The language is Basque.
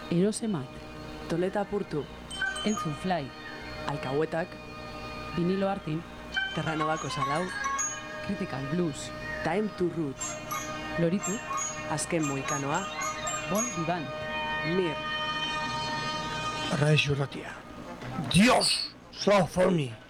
Erosemat, Toleta Apurtu, Entzun Fly, Alcahuetak, Vinilo Artin, Terranobako Salau, Critical Blues, Time to Roots, Loritu, Azken Moikanoa, Bon Vivant, Mir, Radio Ratia. Dios, so for me.